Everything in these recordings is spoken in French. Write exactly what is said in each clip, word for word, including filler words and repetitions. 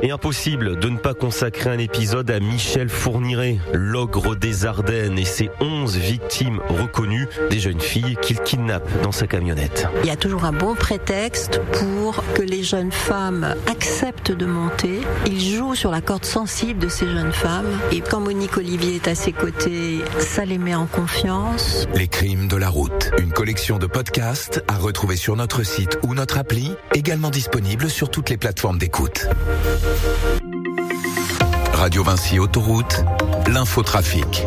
Et impossible de ne pas consacrer un épisode à Michel Fourniret, l'ogre des Ardennes et ses onze victimes reconnues, des jeunes filles qu'il kidnappe dans sa camionnette. Il y a toujours un bon prétexte pour que les jeunes femmes acceptent de monter. Il joue sur la corde sensible de ces jeunes femmes. Et quand Monique Olivier est à ses côtés, ça les met en confiance. Les crimes de la route. Une collection de podcasts à retrouver sur notre site ou notre appli, également disponible sur toutes les plateformes d'écoute. Radio Vinci Autoroute, l'infotrafic.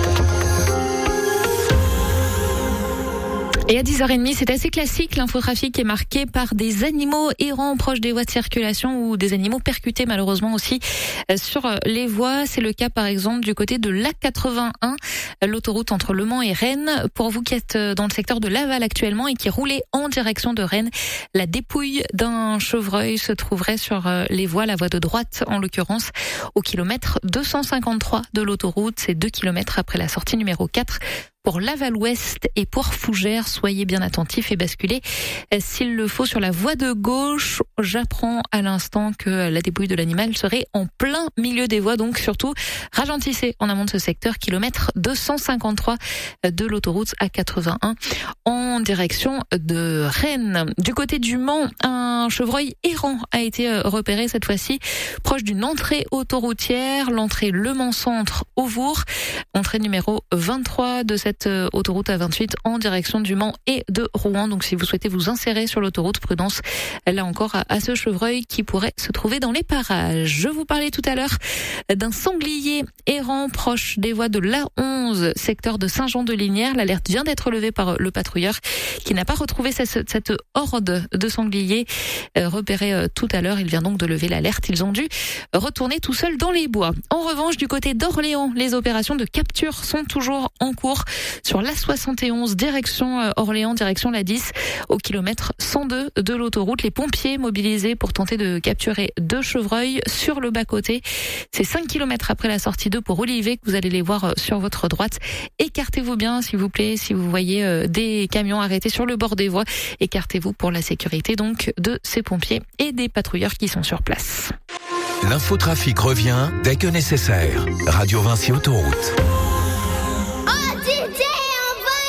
Et à dix heures trente, c'est assez classique, l'infotrafic est marqué par des animaux errants proches des voies de circulation ou des animaux percutés malheureusement aussi sur les voies. C'est le cas par exemple du côté de l'A quatre-vingt-un, l'autoroute entre Le Mans et Rennes. Pour vous qui êtes dans le secteur de Laval actuellement et qui roulez en direction de Rennes, la dépouille d'un chevreuil se trouverait sur les voies, la voie de droite en l'occurrence, au kilomètre deux cent cinquante-trois de l'autoroute. C'est deux kilomètres après la sortie numéro quatre. Pour Laval-Ouest et pour Fougères, soyez bien attentifs et basculez s'il le faut sur la voie de gauche. J'apprends à l'instant que la dépouille de l'animal serait en plein milieu des voies, donc surtout ralentissez en amont de ce secteur, kilomètre deux cent cinquante-trois de l'autoroute A quatre-vingt-un en direction de Rennes. Du côté du Mans, un chevreuil errant a été repéré cette fois-ci proche d'une entrée autoroutière, l'entrée Le Mans Centre au Vour, entrée numéro vingt-trois de cette autoroute A vingt-huit en direction du Mans et de Rouen. Donc si vous souhaitez vous insérer sur l'autoroute, prudence là encore à, à ce chevreuil qui pourrait se trouver dans les parages. Je vous parlais tout à l'heure d'un sanglier errant proche des voies de l'A onze, secteur de Saint-Jean-de-Lignières. L'alerte vient d'être levée par le patrouilleur qui n'a pas retrouvé cette, cette horde de sangliers euh, repérée euh, tout à l'heure. Il vient donc de lever l'alerte. Ils ont dû retourner tout seuls dans les bois. En revanche, du côté d'Orléans, les opérations de capture sont toujours en cours sur l'A soixante et onze, direction Orléans, direction l'A dix, au kilomètre cent deux de l'autoroute. Les pompiers mobilisés pour tenter de capturer deux chevreuils sur le bas-côté. C'est cinq kilomètres après la sortie deux pour Olivet que vous allez les voir sur votre droite. Écartez-vous bien, s'il vous plaît, si vous voyez des camions arrêtés sur le bord des voies. Écartez-vous pour la sécurité donc de ces pompiers et des patrouilleurs qui sont sur place. L'infotrafic revient dès que nécessaire. Radio Vinci Autoroute.